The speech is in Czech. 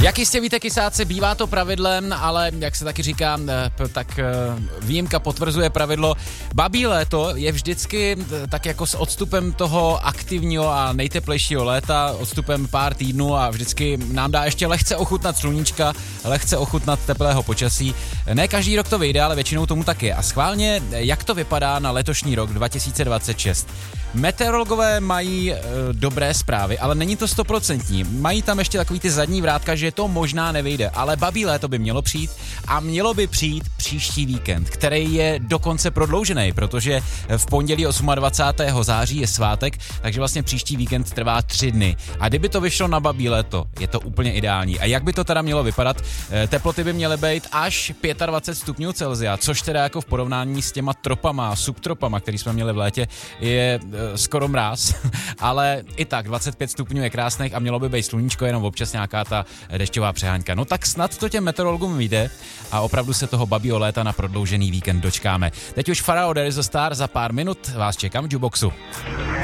Jak jistě víte, kysáci, bývá to pravidlem, ale jak se taky říká, tak výjimka potvrzuje pravidlo. Babí léto je vždycky tak jako s odstupem toho aktivního a nejteplejšího léta, odstupem pár týdnů a vždycky nám dá ještě lehce ochutnat sluníčka, lehce ochutnat teplého počasí. Ne každý rok to vyjde, ale většinou tomu tak je. A schválně, jak to vypadá na letošní rok 2026? Meteorologové mají dobré zprávy, ale není to 100%. Mají tam ještě takový ty zadní vrátka, že to možná nevyjde, ale babí léto by mělo přijít a mělo by přijít příští víkend, který je dokonce prodloužený, protože v pondělí 28. září je svátek, takže vlastně příští víkend trvá 3 dny. A kdyby to vyšlo na babí léto, je to úplně ideální. A jak by to teda mělo vypadat? Teploty by měly být až 25 stupňů Celsia, což teda jako v porovnání s těma tropama, subtropama, který jsme měli v létě, je skoro mráz, ale i tak 25 stupňů je krásných a mělo by být sluníčko, jenom občas nějaká ta dešťová přehánka. No tak snad to těm meteorologům vyjde a opravdu se toho babího léta na prodloužený víkend dočkáme. Teď už Pharrell There Is a Star, za pár minut vás čekám v Juboxu.